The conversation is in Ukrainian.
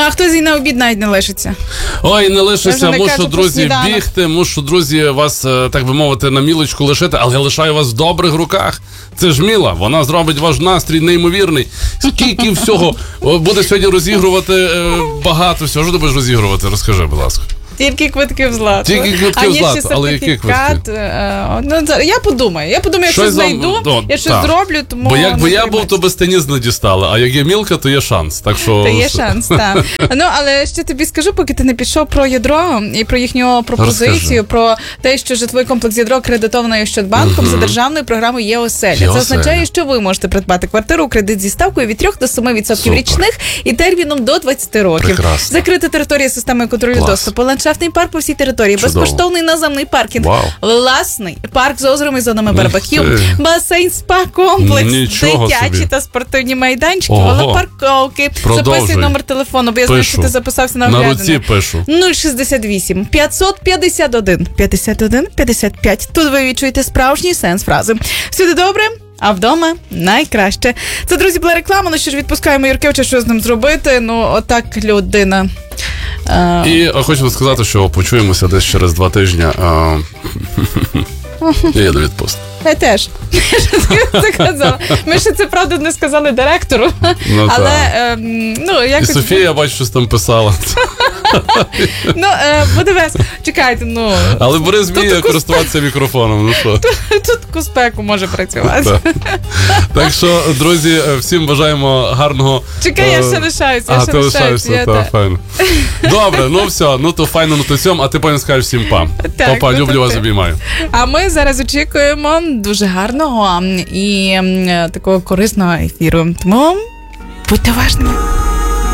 а хтось і на обід навіть не лишиться. Ой, не лишиться, мушу, друзі, бігти, мушу, друзі, вас, так би мовити, на мілочку лишити, але я лишаю вас в добрих руках. Це ж Міла, вона зробить ваш настрій неймовірний. Скільки всього буде сьогодні розігрувати багато всього. Що ти будеш розігрувати? Розкажи, будь ласка. Тільки квитки в Злату. Тільки квитки в Злату, але які квитки? Я подумаю, якщо знайду, я щось зроблю, тому... Бо якби я був, то без теніс не дістали, а як є Мілка, то є шанс. Так що... То є шанс, так. Ну, але ще тобі скажу, поки ти не пішов про ядро і про їхню пропозицію, про те, що житловий комплекс ядро акредитований Ощадбанком за державною програмою «Є-оселя». Це означає, що ви можете придбати квартиру у кредит зі ставкою від 3 до 7% річних і терміном до 20 років. Прекрасно. Закрита територія системи контролю доступу, ландшафтний парк по всій території, чудово. Безкоштовний наземний паркінг, власний парк з озером і зонами барбекю, басейн, спа-комплекс, дитячі та спортивні майданчики, велопарковки. Записуй номер телефону, бо я знаю, що ти записався на оглядання. На руці пишу. 068 551 51 55. Тут ви відчуєте справжній сенс фрази. Всюди добре, а вдома найкраще. Це, друзі, була реклама. Ну що ж, відпускаємо Юркевича, що з ним зробити. Ну, отак людина. І хочу сказати, що почуємося десь через 2 тижні. Я їду відпустку. Я теж. Це казала. Ми ще це, правда, не сказали директору. Ну, але, якось... І Софія, я бачу, щось там писала. Буде весело. Чекайте, Але Борис вміє користуватися мікрофоном, ну що? Тут куспеку може працювати. Так що, друзі, всім бажаємо гарного... Чекай, я ще лишаюся. Ти лишаєшся, так, файно. Добре, ну все, ну то файно, ну то цьому, а ти потім скажеш всім па. Папа, люблю вас, обіймаю. А ми зараз очікуємо дуже гарного і такого корисного ефіру. Тому будьте уважними.